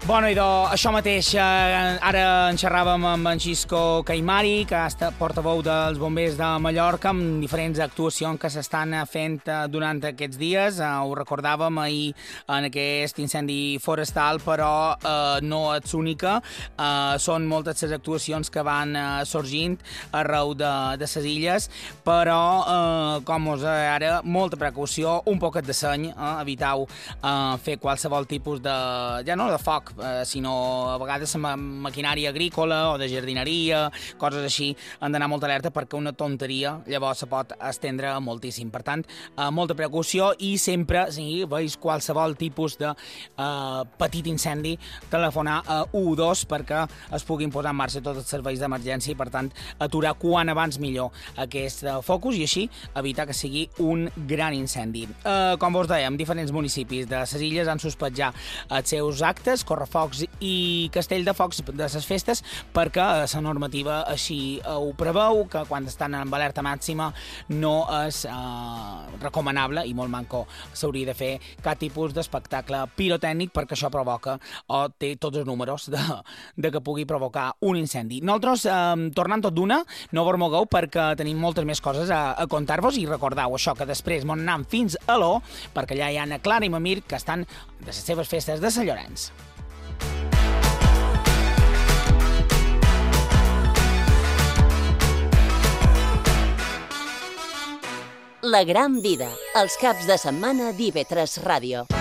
Bueno, idò, això mateix, ara en xerràvem amb en Xisco Caimari, que és portaveu dels bombers de Mallorca, amb diferents actuacions que s'estan fent durant aquests dies. Ho recordàvem ahir en aquest incendi forestal, però no és única. Són moltes les actuacions que van sorgint arreu de les illes, però, com us ara, molta precaució, un poquet de seny, eviteu fer qualsevol tipus de, ja no de foc, sinó a vegades maquinària agrícola o de jardineria, coses així, han d'anar molt alerta perquè una tonteria llavors se pot estendre moltíssim. Per tant, molta precaució i sempre, si veus qualsevol tipus de petit incendi, telefonar a 112 perquè es puguin posar en marxa tots els serveis d'emergència i, per tant, aturar quan abans millor aquest focus i així evitar que sigui un gran incendi. Com vos dèiem, diferents municipis de les illes han suspès ja els seus actes, correfocs i Castelldefocs de les festes, perquè la normativa així ho preveu, que quan estan en alerta màxima no és recomanable i molt manco s'hauria de fer cap tipus d'espectacle pirotècnic perquè això provoca o té tots els números de que pugui provocar un incendi. Nosaltres, tornant tot d'una, no vos mogueu perquè tenim moltes més coses a contar-vos i recordeu això, que després mos anem fins a l'O, perquè allà hi ha na Clara i Mamir que estan de les seves festes de Sant Llorenç. La gran vida, els caps de setmana d'IV3 Ràdio.